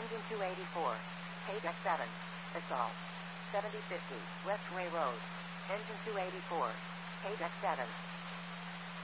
Engine 284. Page X7. Assault. 7050 Westway Road. Engine 284. Page X7.